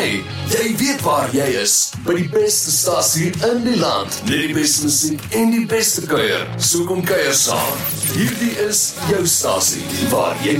Hey, jy weet waar jy is. By die beste stasie in die land. Met die beste musiek en die beste kuier. So kom kuier saam. Hierdie is jou stasie, waar jy